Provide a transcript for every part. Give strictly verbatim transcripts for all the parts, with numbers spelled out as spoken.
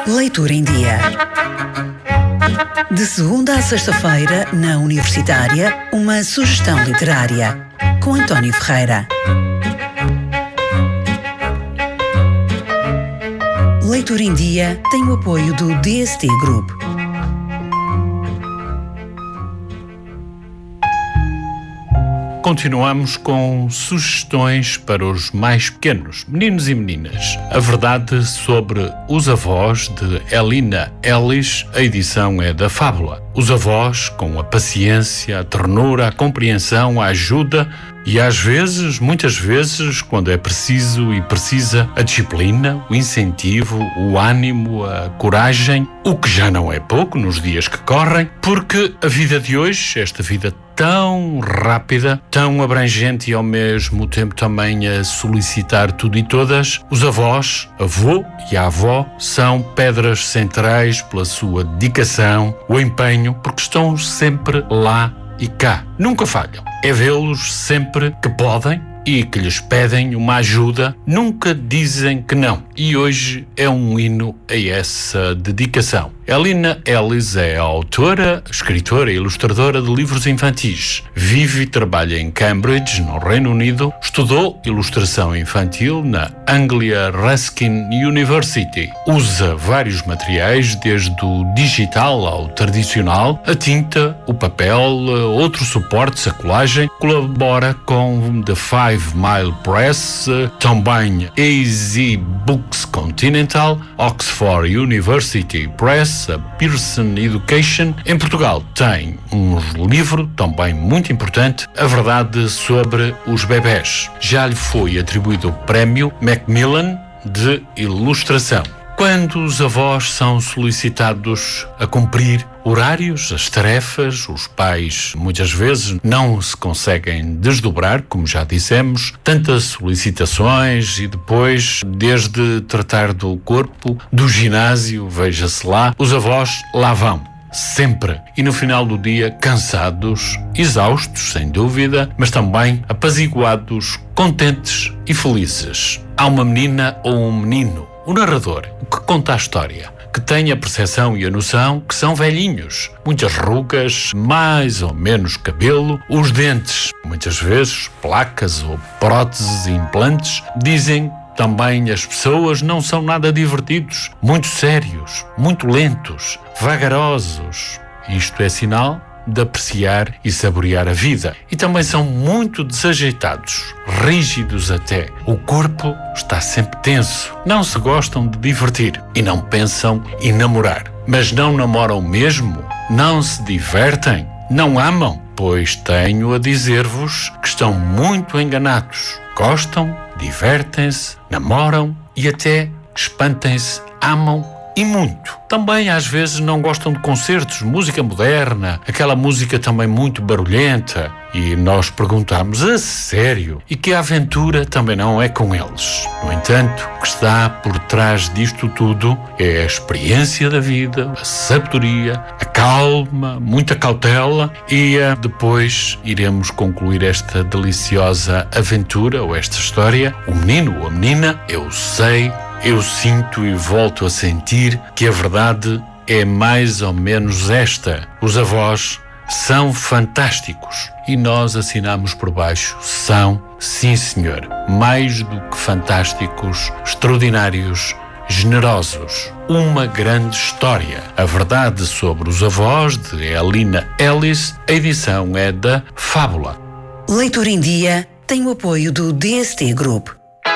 Leitura em Dia. De segunda à sexta-feira, na Universitária, uma sugestão literária, com António Ferreira. Leitura em Dia tem o apoio do D S T Group. Continuamos com sugestões para os mais pequenos, meninos e meninas. A verdade sobre Os Avós, de Helena Ellis. A edição é da Fábula. Os avós, com a paciência, a ternura, a compreensão, a ajuda e às vezes, muitas vezes, quando é preciso e precisa, a disciplina, o incentivo, o ânimo, a coragem, o que já não é pouco nos dias que correm, porque a vida de hoje, esta vida tão rápida, tão abrangente e ao mesmo tempo também a solicitar tudo e todas, os avós, avô e a avó, são pedras centrais pela sua dedicação, o empenho, porque estão sempre lá e cá. Nunca falham. É vê-los sempre que podem e que lhes pedem uma ajuda, nunca dizem que não. E hoje é um hino a essa dedicação. Helena Ellis é a autora, escritora e ilustradora de livros infantis. Vive e trabalha em Cambridge, no Reino Unido. Estudou ilustração infantil na Anglia Ruskin University. Usa vários materiais, desde o digital ao tradicional, a tinta, o papel, outros suportes, a colagem. Colabora com The Five Mile Press, também A Z Books Continental, Oxford University Press, a Pearson Education. Em Portugal tem um livro também muito importante, A Verdade sobre os Bebés. Já lhe foi atribuído o prémio Macmillan de Ilustração. Quando os avós são solicitados a cumprir horários, as tarefas, os pais muitas vezes não se conseguem desdobrar, como já dissemos, tantas solicitações e depois, desde tratar do corpo, do ginásio, veja-se lá, os avós lá vão. Sempre. E no final do dia, cansados, exaustos, sem dúvida, mas também apaziguados, contentes e felizes. Há uma menina ou um menino, o narrador, que conta a história, que tem a percepção e a noção que são velhinhos, muitas rugas, mais ou menos cabelo, os dentes, muitas vezes placas ou próteses e implantes. Dizem também as pessoas não são nada divertidos, muito sérios, muito lentos, vagarosos. Isto é sinal de apreciar e saborear a vida. E também são muito desajeitados, rígidos até. O corpo está sempre tenso. Não se gostam de divertir e não pensam em namorar. Mas não namoram mesmo? Não se divertem? Não amam? Pois tenho a dizer-vos que estão muito enganados. Gostam, divertem-se, namoram e até espantem-se, amam e muito. Também às vezes não gostam de concertos, música moderna, aquela música também muito barulhenta. E nós perguntamos, a sério? E que a aventura também não é com eles. No entanto, o que está por trás disto tudo é a experiência da vida, a sabedoria, a calma, muita cautela e uh, depois iremos concluir esta deliciosa aventura ou esta história. O menino ou a menina, eu sei, eu sinto e volto a sentir que a verdade é mais ou menos esta. Os avós são fantásticos e nós assinamos por baixo. São, sim senhor, mais do que fantásticos, extraordinários, generosos. Uma grande história. A Verdade sobre os Avós, de Helena Ellis. A edição é da Fábula. Leitura em Dia tem o apoio do D S T Group.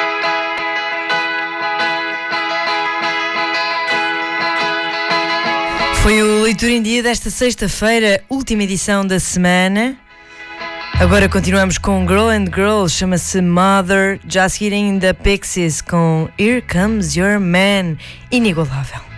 Foi o Leitura em Dia desta sexta-feira, última edição da semana. Agora continuamos com Girl and Girl, chama-se Mother, já a seguirem da Pixies com Here Comes Your Man, inigualável.